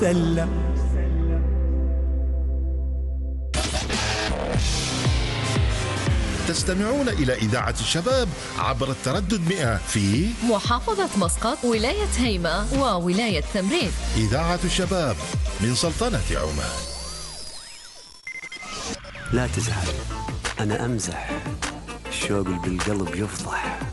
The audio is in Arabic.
سلة. تستمعون إلى إذاعة الشباب عبر التردد 100 في محافظة مسقط، ولاية هيمة، وولاية تمرين. إذاعة الشباب من سلطنة عمان. لا تزعل، أنا أمزح، الشوق بالقلب يفضح.